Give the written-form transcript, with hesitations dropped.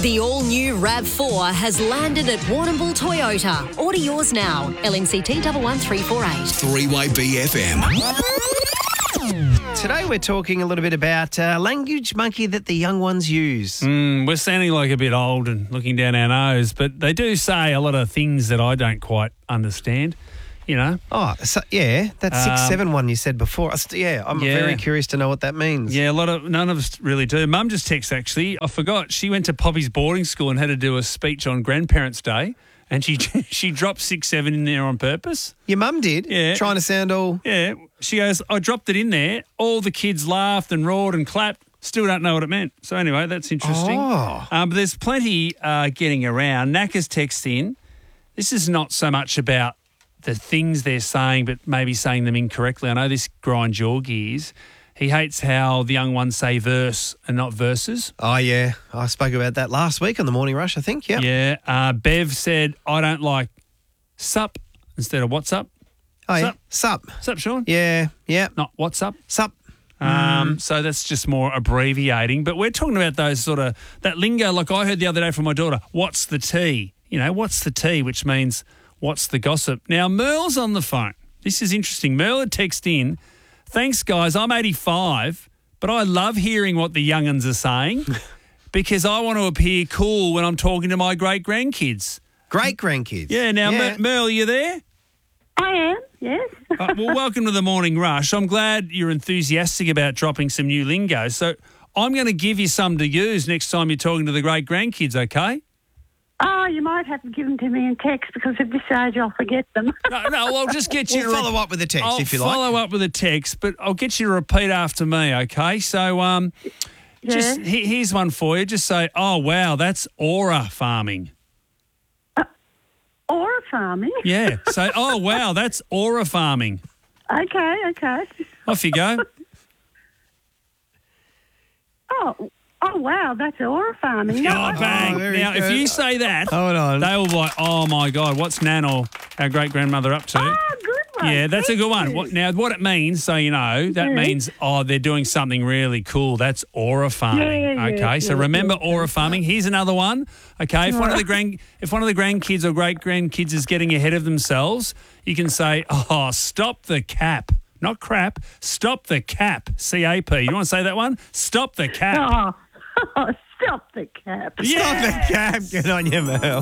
The all-new RAV4 has landed at Warrnambool Toyota. Order yours now. LNCT 11348. Three-way BFM. Today we're talking a little bit about language monkey that the young ones use. We're sounding like a bit old and looking down our nose, but they do say a lot of things that I don't quite understand, you know. Oh, so, yeah, that 6-7 one you said before. I'm very curious to know what that means. Yeah, none of us really do. Mum just texted, actually. I forgot. She went to Poppy's boarding school and had to do a speech on Grandparents' Day, and she dropped 6-7 in there on purpose. Your mum did? Yeah. Trying to sound all... Yeah. She goes, I dropped it in there. All the kids laughed and roared and clapped. Still don't know what it meant. So anyway, that's interesting. Oh. But there's plenty getting around. Knackers text in. This is not so much about the things they're saying, but maybe saying them incorrectly. I know this grinds your gears. He hates how the young ones say verse and not verses. Oh, yeah. I spoke about that last week on the Morning Rush, I think. Yep. Yeah. Bev said, I don't like sup instead of what's up. Oh, yeah. Sup. Sup, Sean? Yeah. Yeah. Not what's up. Sup. So that's just more abbreviating. But we're talking about those sort of, that lingo, like I heard the other day from my daughter, what's the tea? You know, what's the tea, which means what's the gossip? Now, Merle's on the phone. This is interesting. Merle had texted in, thanks, guys, I'm 85, but I love hearing what the young'uns are saying because I want to appear cool when I'm talking to my great-grandkids. Great-grandkids? Yeah, now, Merle, you there? I am, yes. Well, welcome to the Morning Rush. I'm glad you're enthusiastic about dropping some new lingo. So I'm going to give you some to use next time you're talking to the great-grandkids, okay? Oh, you might have to give them to me in text because at this age I'll forget them. No, I'll just get you We'll follow up with a text if you like. I'll follow up with a text, but I'll get you to repeat after me, okay? So just here's one for you. Just say, oh, wow, that's aura farming. Aura farming? Yeah. Say, oh, wow, that's aura farming. Okay. Off you go. Oh, wow, that's aura farming. Oh, bang. Now, if you say that, hold on, they will be like, oh, my God, what's Nan or our great-grandmother up to? Oh, good one. Yeah, that's a good one. You. What it means, so you know, that means, they're doing something really cool. That's aura farming. Okay, so remember aura farming. Here's another one. Okay, if one of the grandkids or great-grandkids is getting ahead of themselves, you can say, oh, stop the cap. Not crap. Stop the cap. C-A-P. You want to say that one? Stop the cap. Oh, stop the cap. Yeah. Stop the cap. Good on you, Merle.